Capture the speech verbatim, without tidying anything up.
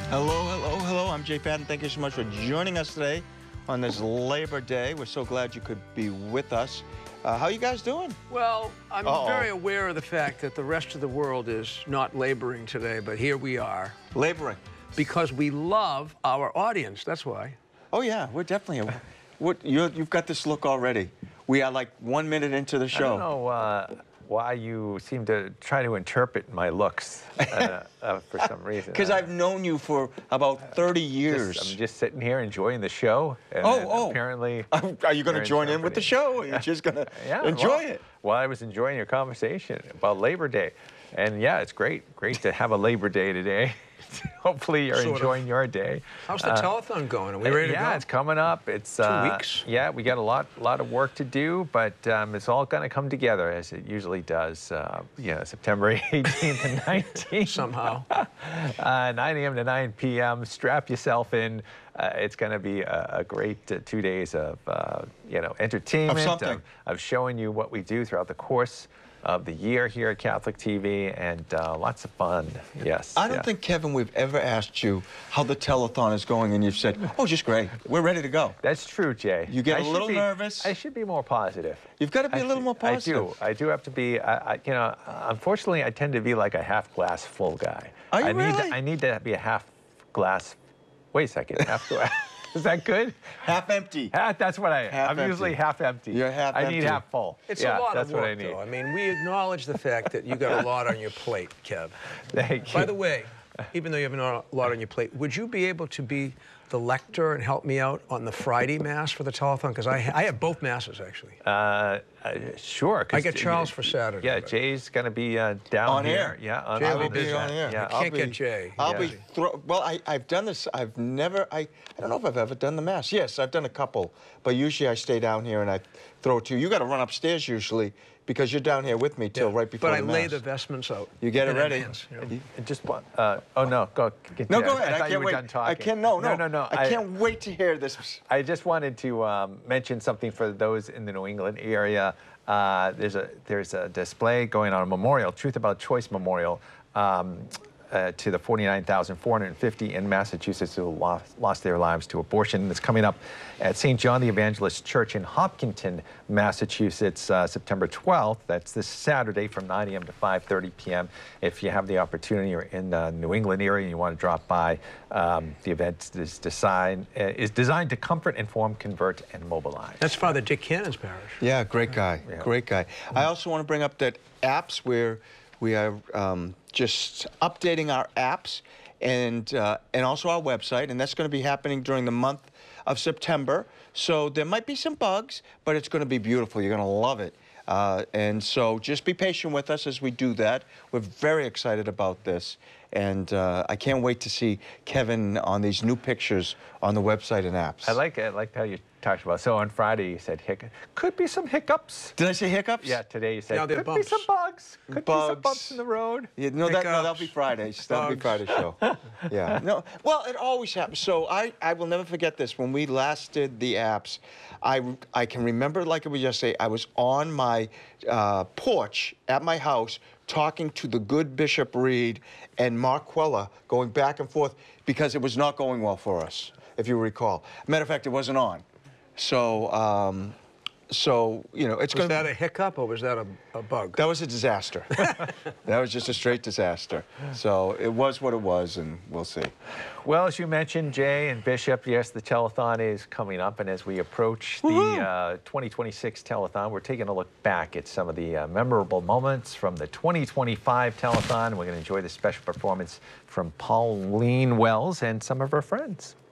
Hello, hello, hello. I'm Jay Patton. Thank you so much for joining us today on this Labor Day. We're so glad you could be with us. Uh, how you guys doing? Well, I'm Uh-oh. very aware of the fact that the rest of the world is not laboring today, but here we are. Laboring. Because we love our audience, that's why. Oh, yeah, we're definitely... A, what, you're, you've got this look already. We are like one minute into the show. I don't know uh, why you seem to try to interpret my looks uh, uh, for some reason. Because uh, I've known you for about thirty years. Just, I'm just sitting here enjoying the show. And oh, then oh. Apparently... Are you going to join in with the show? Or are you just going to yeah, enjoy well, it? Well, I was enjoying your conversation about Labor Day. And yeah, it's great. Great to have a Labor Day today. Hopefully you're sort enjoying of. your day. How's the uh, telethon going? Are we ready to yeah, go? Yeah, it's coming up. It's two uh, weeks. Yeah, we got a lot, lot of work to do, but um, it's all going to come together as it usually does. Uh, yeah, September eighteenth and nineteenth. Somehow. uh, nine A M to nine P M Strap yourself in. Uh, it's going to be a, a great uh, two days of uh, you know entertainment, Of something. Of, of showing you what we do throughout the course of the year here at Catholic T V, and uh, lots of fun. Yes. I don't yeah. think, Kevin, we've ever asked you how the telethon is going, and you've said, oh, just great. We're ready to go. That's true, Jay. You get I a should little be, nervous. I should be more positive. You've got to be I a little should- more positive. I do. I do have to be. I, I, you know, unfortunately, I tend to be like a half glass full guy. Are you I need. really? To, I need to be a half glass. Wait a second. Half glass. Is that good? Half empty. Half, that's what I am. Half I'm empty. usually half empty. You're half I empty. need half full. It's yeah, a lot that's of work, what I need. though. I mean, we acknowledge the fact that you got a lot on your plate, Kev. Thank you. By the way, even though you have a lot on your plate, would you be able to be the lector and help me out on the Friday Mass for the telethon? Because I, ha I have both Masses, actually. Uh, uh, sure. 'cause I get J- Charles for Saturday. Yeah, but- Jay's going to be uh, down On here. air. Yeah, on Jay air. will I'll be be on air. Yeah, I I'll can't be- get Jay. I'll Yeah. be throw. Well, I, I've done this. I've never. I. I don't know if I've ever done the mass. Yes, I've done a couple, but usually I stay down here and I throw it to you. You got to run upstairs usually because you're down here with me till Yeah. right before But the I mass. lay the vestments out. You get it in ready. advance, you know. And just one. Uh, oh no, go. Get, No, yeah, go ahead. I, I, thought you can't were wait. done talking. I can't. No, no, no, no. I, can't wait to hear this. I just wanted to um, mention something for those in the New England area. Uh, there's a there's a display going on, a memorial, Truth About Choice Memorial, um, uh, to the forty-nine thousand four hundred fifty in Massachusetts who lost, lost their lives to abortion. It's coming up at Saint John the Evangelist Church in Hopkinton, Massachusetts, uh, September twelfth. That's this Saturday from nine A M to five thirty P M If you have the opportunity or in the New England area and you want to drop by, um, the event is designed, uh, is designed to comfort, inform, convert, and mobilize. That's Father Dick Cannon's parish. Yeah, great guy. Yeah. Great guy. I also want to bring up that apps where we are um, just updating our apps and uh, and also our website, and that's going to be happening during the month of September. So there might be some bugs, but it's going to be beautiful. You're going to love it. Uh, and so just be patient with us as we do that. We're very excited about this. And uh, I can't wait to see Kevin on these new pictures on the website and apps. I like I like how you talked about. So on Friday you said hic could be some hiccups. Did I say hiccups? Yeah, today you said Now they're could bumps. be some bugs. Could be some Bugs. bumps in the road. Yeah, no, that, no, that'll be Hiccups, Fridays. That'll be bugs. Friday show. Yeah. No. Well, it always happens. So I, I will never forget this. When we last did the apps, I, I can remember like it was yesterday. I was on my uh, porch at my house talking to the good Bishop Reed and Mark Queller, going back and forth because it was not going well for us, if you recall. Matter of fact, it wasn't on. So, um, so you know, it's Was going that a hiccup or was that a, a bug? That was a disaster. That was just a straight disaster. So it was what it was, and we'll see. Well, as you mentioned, Jay and Bishop, yes, the telethon is coming up, and as we approach the uh, twenty twenty-six telethon, we're taking a look back at some of the uh, memorable moments from the twenty twenty-five telethon. We're going to enjoy the special performance from Pauline Wells and some of her friends.